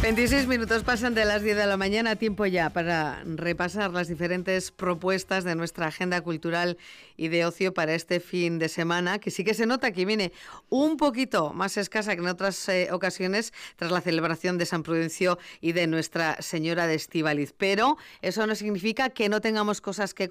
26 minutos pasan de las 10 de la mañana, tiempo ya para repasar las diferentes propuestas de nuestra agenda cultural y de ocio para este fin de semana, que sí que se nota que viene un poquito más escasa que en otras ocasiones tras la celebración de San Prudencio y de Nuestra Señora de Estíbaliz. Pero eso no significa que no tengamos cosas que